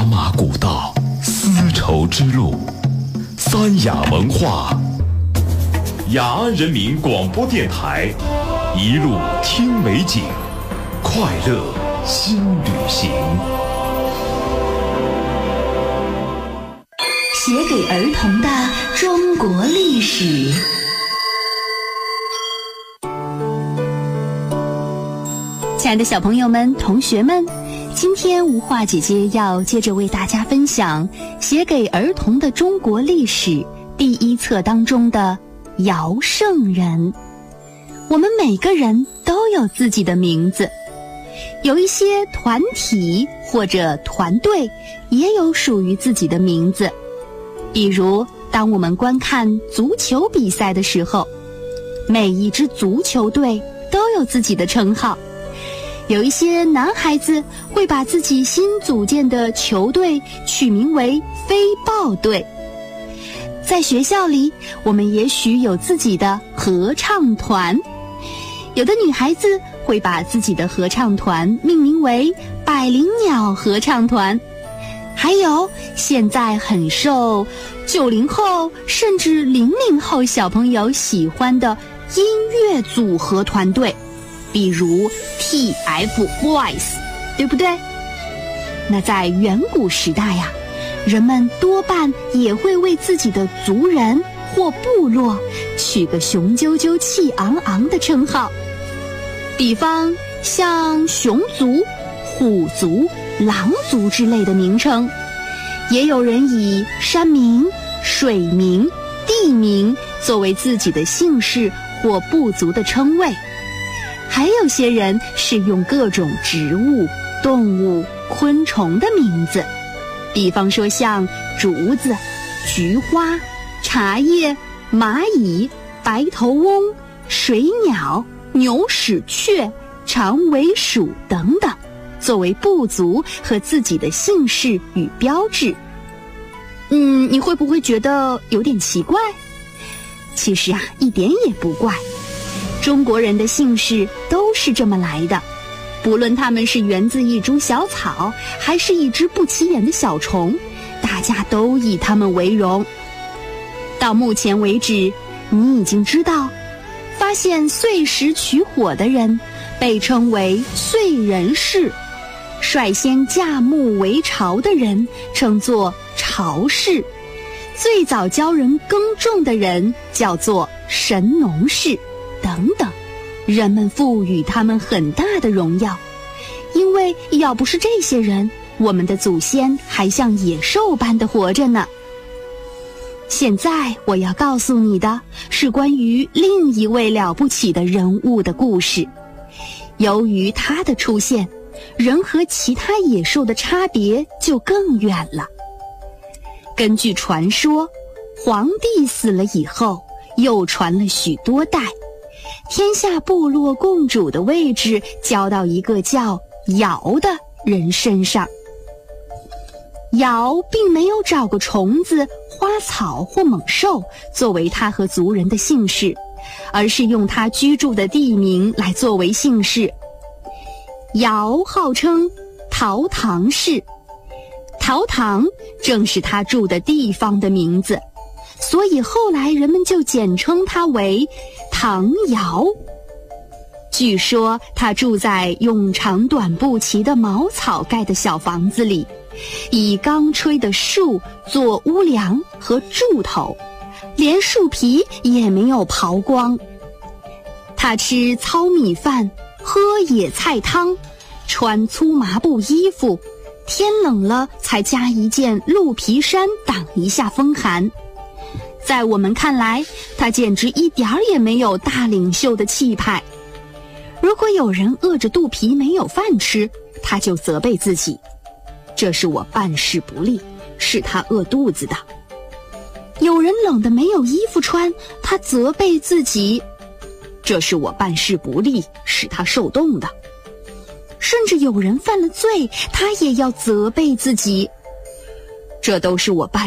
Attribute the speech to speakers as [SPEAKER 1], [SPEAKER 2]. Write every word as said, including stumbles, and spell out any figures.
[SPEAKER 1] 茶马古道，丝绸之路，三雅文化，雅安人民广播电台，一路听美景，快乐新旅行。
[SPEAKER 2] 写给儿童的中国历史。亲爱的小朋友们、同学们，今天吴化姐姐要接着为大家分享写给儿童的中国历史第一册当中的尧圣人。我们每个人都有自己的名字，有一些团体或者团队也有属于自己的名字。比如当我们观看足球比赛的时候，每一支足球队都有自己的称号。有一些男孩子会把自己新组建的球队取名为飞豹队。在学校里，我们也许有自己的合唱团。有的女孩子会把自己的合唱团命名为百灵鸟合唱团。还有现在很受九零后甚至零零后小朋友喜欢的音乐组合团队，比如 T F Boys， 对不对？那在远古时代呀，人们多半也会为自己的族人或部落取个雄赳赳气昂昂的称号，比方像熊族、虎族、狼族之类的名称。也有人以山名、水名、地名作为自己的姓氏或部族的称谓。还有些人是用各种植物、动物、昆虫的名字，比方说像竹子、菊花、茶叶、蚂蚁、白头翁、水鸟、牛屎雀、长尾鼠等等，作为部族和自己的姓氏与标志。嗯，你会不会觉得有点奇怪？其实啊，一点也不怪。中国人的姓氏都是这么来的，不论他们是源自一株小草，还是一只不起眼的小虫，大家都以他们为荣。到目前为止，你已经知道，发现碎石取火的人被称为燧人氏，率先架木为巢的人称作巢氏，最早教人耕种的人叫做神农氏等等。人们赋予他们很大的荣耀，因为要不是这些人，我们的祖先还像野兽般的活着呢。现在我要告诉你的是关于另一位了不起的人物的故事。由于他的出现，人和其他野兽的差别就更远了。根据传说，皇帝死了以后，又传了许多代，天下部落共主的位置交到一个叫尧的人身上。尧并没有找个虫子、花草或猛兽作为他和族人的姓氏，而是用他居住的地名来作为姓氏。尧号称陶唐氏，陶唐正是他住的地方的名字，所以后来人们就简称他为唐尧。据说他住在用长短不齐的茅草盖的小房子里，以刚吹的树做屋梁和柱头，连树皮也没有刨光。他吃糙米饭，喝野菜汤，穿粗麻布衣服，天冷了才加一件鹿皮衫挡一下风寒。在我们看来，他简直一点儿也没有大领袖的气派。如果有人饿着肚皮没有饭吃，他就责备自己，这是我办事不力，是他饿肚子的。有人冷得没有衣服穿，他责备自己，这是我办事不力，使他受冻的。甚至有人犯了罪，他也要责备自己，这都是我办